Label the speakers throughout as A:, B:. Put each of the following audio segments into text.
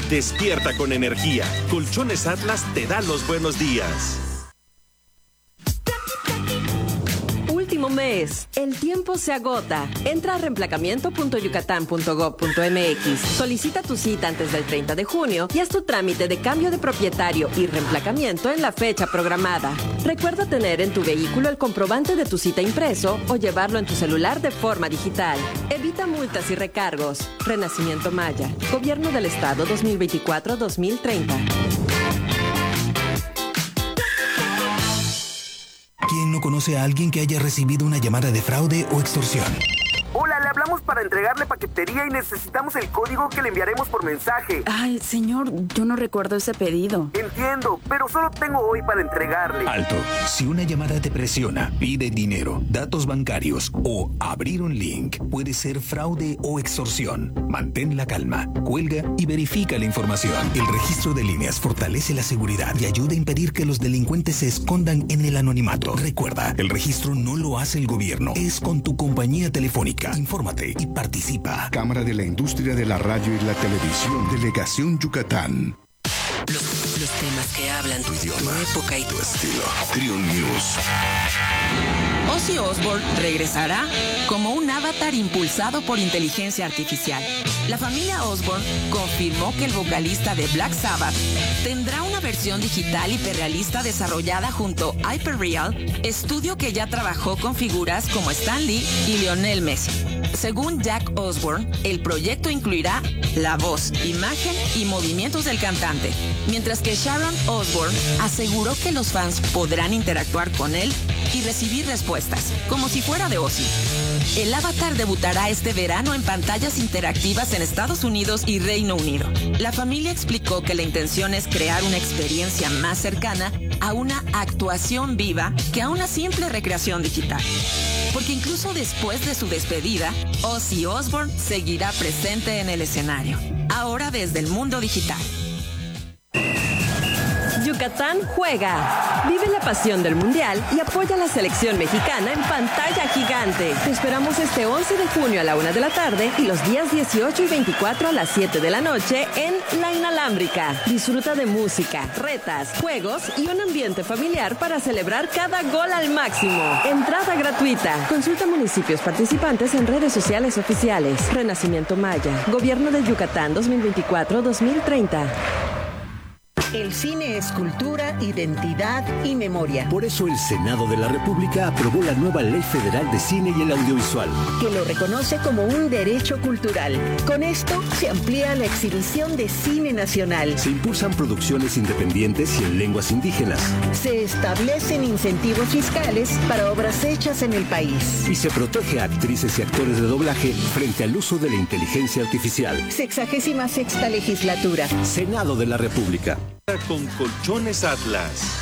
A: Despierta con energía. Colchones Atlas te da los buenos días.
B: Último mes. El tiempo se agota. Entra a reemplacamiento.yucatán.gov.mx. Solicita tu cita antes del 30 de junio y haz tu trámite de cambio de propietario y reemplacamiento en la fecha programada. Recuerda tener en tu vehículo el comprobante de tu cita impreso o llevarlo en tu celular de forma digital. Evita multas y recargos. Renacimiento Maya. Gobierno del Estado 2024-2030.
C: ¿Quién no conoce a alguien que haya recibido una llamada de fraude o extorsión?
D: Hola, le hablamos para entregarle paquetería y necesitamos el código que le enviaremos por mensaje.
E: Ay, señor, yo no recuerdo ese pedido.
D: Entiendo, pero solo tengo hoy para entregarle.
C: Alto. Si una llamada te presiona, pide dinero, datos bancarios o abrir un link, puede ser fraude o extorsión. Mantén la calma, cuelga y verifica la información. El registro de líneas fortalece la seguridad y ayuda a impedir que los delincuentes se escondan en el anonimato. Recuerda, el registro no lo hace el gobierno, es con tu compañía telefónica. Infórmate y participa.
F: Cámara de la Industria de la Radio y la Televisión, Delegación Yucatán.
G: Los temas que hablan tu idioma, tu época y tu estilo.
F: Trio News.
E: Ozzy Osbourne regresará como un avatar impulsado por inteligencia artificial. La familia Osbourne confirmó que el vocalista de Black Sabbath tendrá una versión digital hiperrealista desarrollada junto a Hyperreal, estudio que ya trabajó con figuras como Stan Lee y Lionel Messi. Según Jack Osbourne, el proyecto incluirá la voz, imagen y movimientos del cantante, mientras que Sharon Osbourne aseguró que los fans podrán interactuar con él y recibir respuestas, como si fuera de Ozzy. El avatar debutará este verano en pantallas interactivas en Estados Unidos y Reino Unido. La familia explicó que la intención es crear una experiencia más cercana a una actuación viva que a una simple recreación digital. Porque incluso después de su despedida, Ozzy Osbourne seguirá presente en el escenario, ahora desde el mundo digital.
B: Yucatán juega. Vive la pasión del Mundial y apoya a la selección mexicana en pantalla gigante. Te esperamos este 11 de junio a la 1 de la tarde y los días 18 y 24 a las 7 de la noche en La Inalámbrica. Disfruta de música, retas, juegos y un ambiente familiar para celebrar cada gol al máximo. Entrada gratuita. Consulta municipios participantes en redes sociales oficiales. Renacimiento Maya. Gobierno de Yucatán 2024-2030.
H: El cine es cultura, identidad y memoria.
I: Por eso el Senado de la República aprobó la nueva Ley Federal de Cine y el Audiovisual,
H: que lo reconoce como un derecho cultural. Con esto se amplía la exhibición de cine nacional.
I: Se impulsan producciones independientes y en lenguas indígenas.
H: Se establecen incentivos fiscales para obras hechas en el país.
I: Y se protege a actrices y actores de doblaje frente al uso de la inteligencia artificial.
H: 66ª legislatura.
I: Senado de la República.
A: Con Colchones Atlas.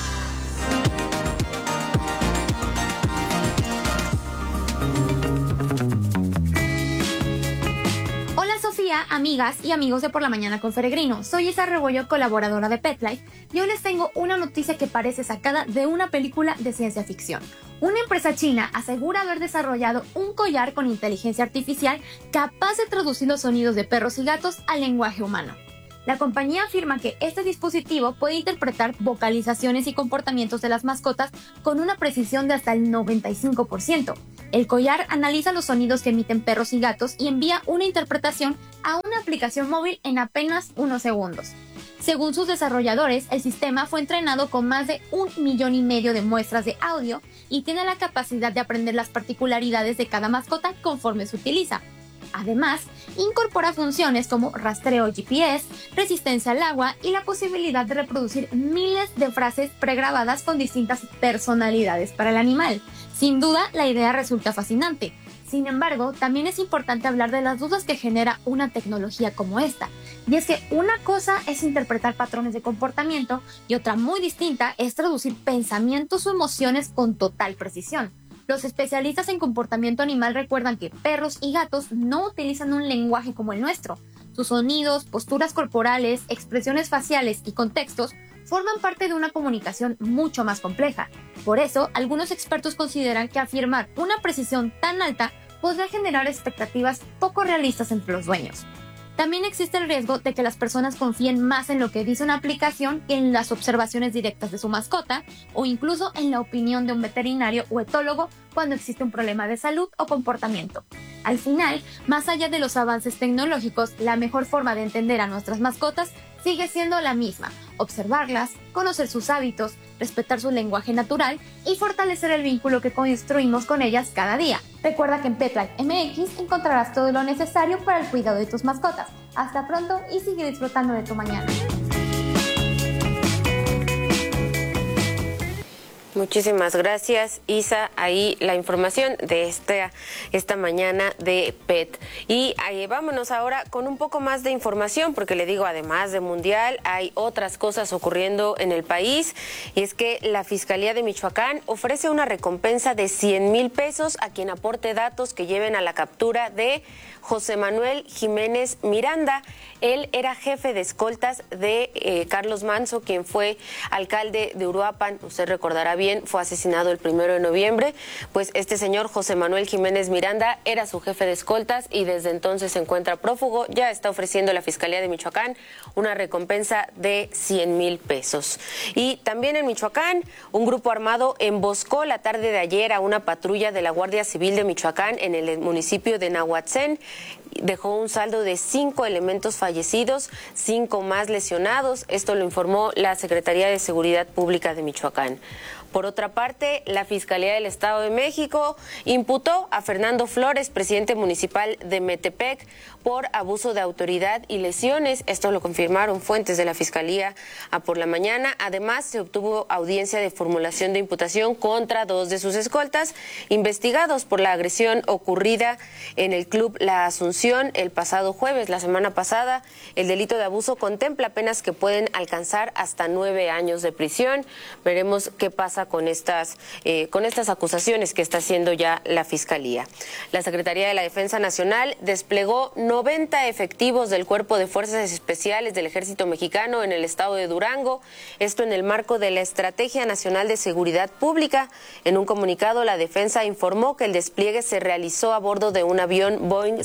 J: Hola Sofía, amigas y amigos de Por la Mañana con Feregrino. Soy Isa Rebollo, colaboradora de PetLife, y hoy les tengo una noticia que parece sacada de una película de ciencia ficción. Una empresa china asegura haber desarrollado un collar con inteligencia artificial capaz de traducir los sonidos de perros y gatos al lenguaje humano. La compañía afirma que este dispositivo puede interpretar vocalizaciones y comportamientos de las mascotas con una precisión de hasta el 95%. El collar analiza los sonidos que emiten perros y gatos y envía una interpretación a una aplicación móvil en apenas unos segundos. Según sus desarrolladores, el sistema fue entrenado con más de 1,5 millones de muestras de audio y tiene la capacidad de aprender las particularidades de cada mascota conforme se utiliza. Además, incorpora funciones como rastreo GPS, resistencia al agua y la posibilidad de reproducir miles de frases pregrabadas con distintas personalidades para el animal. Sin duda, la idea resulta fascinante. Sin embargo, también es importante hablar de las dudas que genera una tecnología como esta. Y es que una cosa es interpretar patrones de comportamiento y otra muy distinta es traducir pensamientos o emociones con total precisión. Los especialistas en comportamiento animal recuerdan que perros y gatos no utilizan un lenguaje como el nuestro. Sus sonidos, posturas corporales, expresiones faciales y contextos forman parte de una comunicación mucho más compleja. Por eso, algunos expertos consideran que afirmar una precisión tan alta podría generar expectativas poco realistas entre los dueños. También existe el riesgo de que las personas confíen más en lo que dice una aplicación que en las observaciones directas de su mascota o incluso en la opinión de un veterinario o etólogo cuando existe un problema de salud o comportamiento. Al final, más allá de los avances tecnológicos, la mejor forma de entender a nuestras mascotas sigue siendo la misma: observarlas, conocer sus hábitos, respetar su lenguaje natural y fortalecer el vínculo que construimos con ellas cada día. Recuerda que en PetLife MX encontrarás todo lo necesario para el cuidado de tus mascotas. Hasta pronto y sigue disfrutando de tu mañana.
K: Muchísimas gracias, Isa. Ahí la información de esta mañana de PET. Y ahí vámonos ahora con un poco más de información, porque le digo, además de Mundial, hay otras cosas ocurriendo en el país. Y es que la Fiscalía de Michoacán ofrece una recompensa de 100,000 pesos a quien aporte datos que lleven a la captura de José Manuel Jiménez Miranda. Él era jefe de escoltas de Carlos Manzo, quien fue alcalde de Uruapan. Usted recordará bien, fue asesinado el 1 de noviembre. Pues este señor José Manuel Jiménez Miranda era su jefe de escoltas y desde entonces se encuentra prófugo. Ya está ofreciendo la Fiscalía de Michoacán una recompensa de 100,000 pesos. Y también en Michoacán, un grupo armado emboscó la tarde de ayer a una patrulla de la Guardia Civil de Michoacán en el municipio de Nahuatzén. Dejó un saldo de 5 elementos fallecidos, 5 más lesionados. Esto lo informó la Secretaría de Seguridad Pública de Michoacán. Por otra parte, la Fiscalía del Estado de México imputó a Fernando Flores, presidente municipal de Metepec, por abuso de autoridad y lesiones. Esto lo confirmaron fuentes de la Fiscalía por la mañana. Además, se obtuvo audiencia de formulación de imputación contra 2 de sus escoltas, investigados por la agresión ocurrida en el Club La Asunción el pasado jueves, la semana pasada. El delito de abuso contempla penas que pueden alcanzar hasta 9 años de prisión. Veremos qué pasa con estas acusaciones que está haciendo ya la Fiscalía. La Secretaría de la Defensa Nacional desplegó 90 efectivos del Cuerpo de Fuerzas Especiales del Ejército Mexicano en el estado de Durango, esto en el marco de la Estrategia Nacional de Seguridad Pública. En un comunicado, la Defensa informó que el despliegue se realizó a bordo de un avión Boeing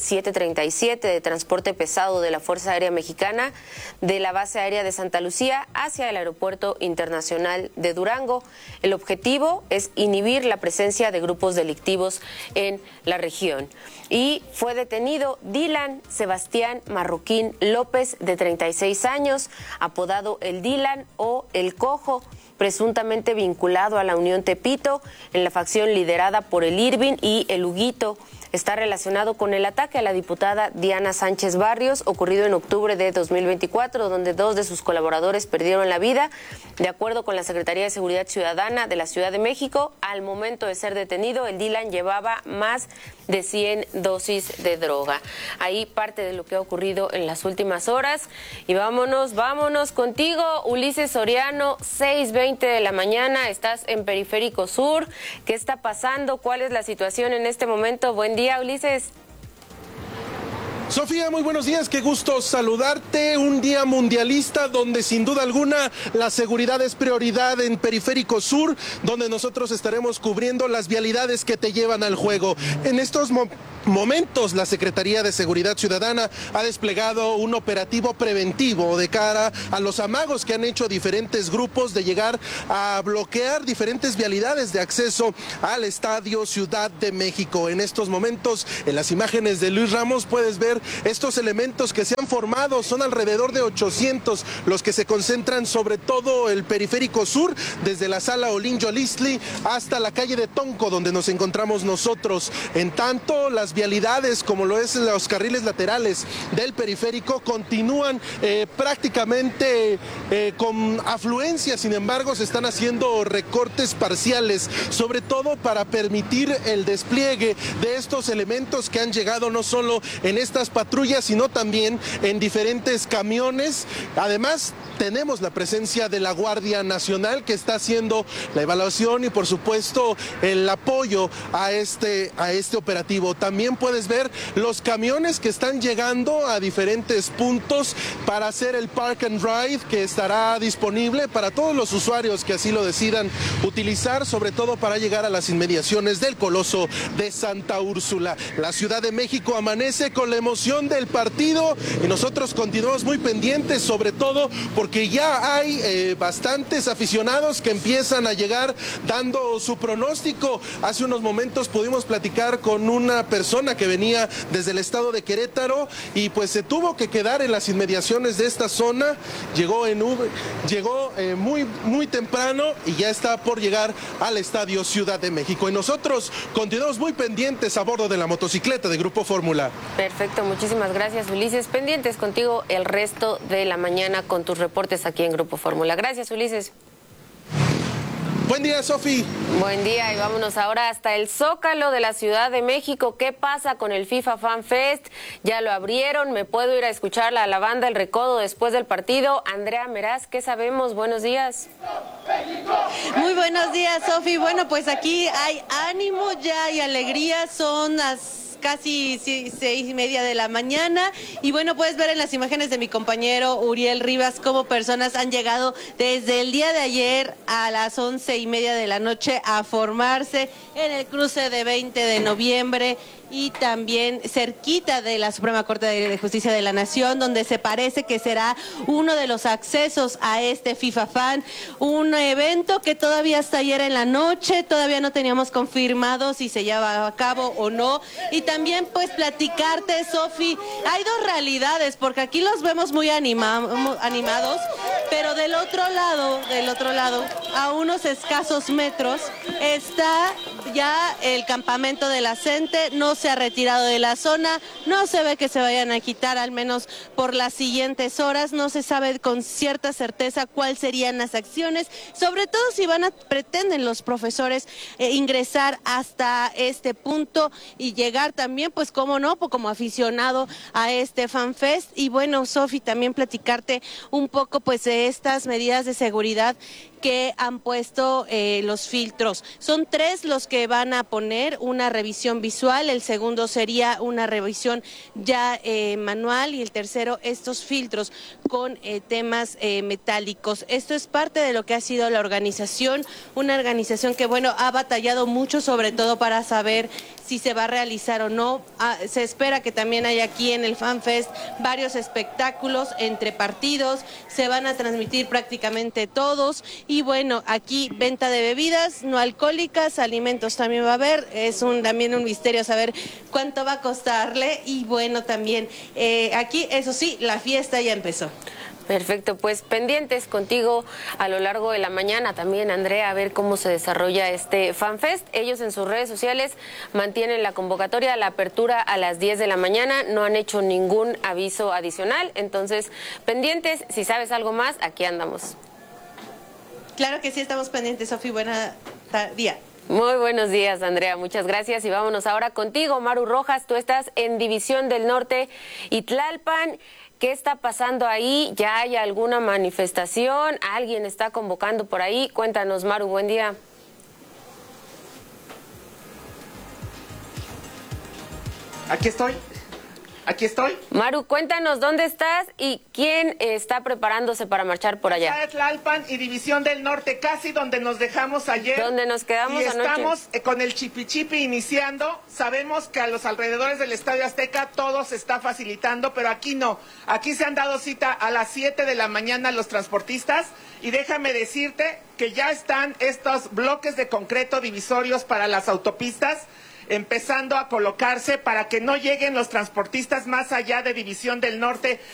K: 737 de transporte pesado de la Fuerza Aérea Mexicana de la Base Aérea de Santa Lucía hacia el Aeropuerto Internacional de Durango. El objetivo es inhibir la presencia de grupos delictivos en la región. Y fue detenido Dylan Sebastián Marroquín López, de 36 años, apodado el Dylan o el Cojo, presuntamente vinculado a la Unión Tepito, en la facción liderada por el Irving y el Huguito. Está relacionado con el ataque a la diputada Diana Sánchez Barrios, ocurrido en octubre de 2024, donde 2 de sus colaboradores perdieron la vida. De acuerdo con la Secretaría de Seguridad Ciudadana de la Ciudad de México, al momento de ser detenido, el Dylan llevaba más de 100 dosis de droga. Ahí parte de lo que ha ocurrido en las últimas horas. Y vámonos contigo, Ulises Soriano, 6:20 de la mañana, estás en Periférico Sur. ¿Qué está pasando? ¿Cuál es la situación en este momento? Buen día, Ulises.
L: Sofía, muy buenos días, qué gusto saludarte. Un día mundialista donde sin duda alguna la seguridad es prioridad en Periférico Sur, donde nosotros estaremos cubriendo las vialidades que te llevan al juego. En estos momentos, la Secretaría de Seguridad Ciudadana ha desplegado un operativo preventivo de cara a los amagos que han hecho diferentes grupos de llegar a bloquear diferentes vialidades de acceso al Estadio Ciudad de México. En estos momentos, en las imágenes de Luis Ramos, puedes ver estos elementos que se han formado. Son alrededor de 800 los que se concentran sobre todo el Periférico Sur, desde la Sala Olin Yolistli hasta la calle de Tonco, donde nos encontramos nosotros. En tanto, las vialidades, como lo es los carriles laterales del periférico, continúan prácticamente con afluencia. Sin embargo, se están haciendo recortes parciales, sobre todo para permitir el despliegue de estos elementos que han llegado no solo en estas patrullas, sino también en diferentes camiones. Además, tenemos la presencia de la Guardia Nacional, que está haciendo la evaluación y, por supuesto, el apoyo a este operativo. También también puedes ver los camiones que están llegando a diferentes puntos para hacer el Park and Ride, que estará disponible para todos los usuarios que así lo decidan utilizar, sobre todo para llegar a las inmediaciones del Coloso de Santa Úrsula. La Ciudad de México amanece con la emoción del partido y nosotros continuamos muy pendientes, sobre todo porque ya hay bastantes aficionados que empiezan a llegar dando su pronóstico. Hace unos momentos pudimos platicar con una persona que venía desde el estado de Querétaro y pues se tuvo que quedar en las inmediaciones de esta zona. Llegó muy temprano y ya está por llegar al Estadio Ciudad de México. Y nosotros continuamos muy pendientes a bordo de la motocicleta de Grupo Fórmula.
K: Perfecto, muchísimas gracias, Ulises. Pendientes contigo el resto de la mañana con tus reportes aquí en Grupo Fórmula. Gracias, Ulises.
L: Buen día, Sofi.
K: Buen día, y vámonos ahora hasta el Zócalo de la Ciudad de México. ¿Qué pasa con el FIFA Fan Fest? Ya lo abrieron, me puedo ir a escuchar a la banda El Recodo después del partido. Andrea Meraz, ¿qué sabemos? Buenos días.
M: Muy buenos días, Sofi. Bueno, pues aquí hay ánimo, ya hay alegría, son las casi 6:30 de la mañana y bueno, puedes ver en las imágenes de mi compañero Uriel Rivas cómo personas han llegado desde el día de ayer a las 11:30 de la noche a formarse en el cruce de 20 de noviembre y también cerquita de la Suprema Corte de Justicia de la Nación, donde se parece que será uno de los accesos a este FIFA Fan, un evento que todavía hasta ayer en la noche, todavía no teníamos confirmado si se lleva a cabo o no, y también pues platicarte, Sofi, hay dos realidades, porque aquí los vemos muy animados, pero del otro lado, a unos escasos metros, está ya el campamento de la CENTE, no se ha retirado de la zona, no se ve que se vayan a quitar al menos por las siguientes horas, no se sabe con cierta certeza cuáles serían las acciones, sobre todo si pretenden los profesores ingresar hasta este punto y llegar también, pues como no, como aficionado a este FanFest. Y bueno, Sofi, también platicarte un poco pues de estas medidas de seguridad que han puesto los filtros. Son 3 los que van a poner una revisión visual, el segundo sería una revisión ya manual y el tercero estos filtros con temas metálicos. Esto es parte de lo que ha sido la organización, una organización que bueno, ha batallado mucho sobre todo para saber si se va a realizar o no. Se espera que también haya aquí en el FanFest varios espectáculos entre partidos, se van a transmitir prácticamente todos. Y bueno, aquí venta de bebidas no alcohólicas, alimentos también va a haber, es también un misterio saber cuánto va a costarle y bueno, también aquí, eso sí, la fiesta ya empezó.
K: Perfecto, pues pendientes contigo a lo largo de la mañana también, Andrea, a ver cómo se desarrolla este FanFest. Ellos en sus redes sociales mantienen la convocatoria, la apertura a las 10 de la mañana, no han hecho ningún aviso adicional, entonces pendientes, si sabes algo más, aquí andamos.
M: Claro que sí, estamos pendientes, Sofi, buena día.
K: Muy buenos días, Andrea, muchas gracias y vámonos ahora contigo, Maru Rojas, tú estás en División del Norte y Tlalpan. ¿Qué está pasando ahí? ¿Ya hay alguna manifestación? ¿Alguien está convocando por ahí? Cuéntanos, Maru, buen día.
N: Aquí estoy.
K: Maru, cuéntanos dónde estás y quién está preparándose para marchar por allá.
N: Tlalpan y División del Norte, casi donde nos dejamos ayer.
K: Donde nos quedamos anoche.
N: Y estamos con el chipi iniciando. Sabemos que a los alrededores del Estadio Azteca todo se está facilitando, pero aquí no. Aquí se han dado cita a las 7 de la mañana los transportistas y déjame decirte que ya están estos bloques de concreto divisorios para las autopistas empezando a colocarse para que no lleguen los transportistas más allá de División del Norte